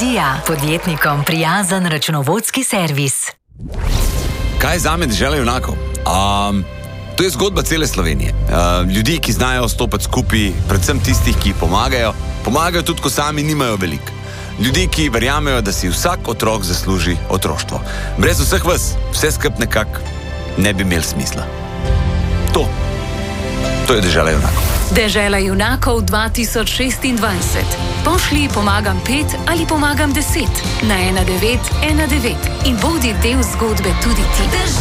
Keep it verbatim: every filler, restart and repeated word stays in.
Dia, podjetnikom prijazen računovodski servis. Kaj je zame dežela junakov? Um, to je zgodba cele Slovenije. Uh, ljudi, ki znajo stopati skupaj, predvsem tistih, ki pomagajo, pomagajo tudi, ko sami nimajo veliko. Ljudi, ki verjamejo, da si vsak otrok zasluži otroštvo. Brez vseh vas, vse skup nekako ne bi imel smisla. To. To je dežela junakov. Dežela junakov dva tisoč šestindvajset. Pošli pomagam pet ali pomagam deset na ena devet ena devet in bodi del zgodbe tudi ti.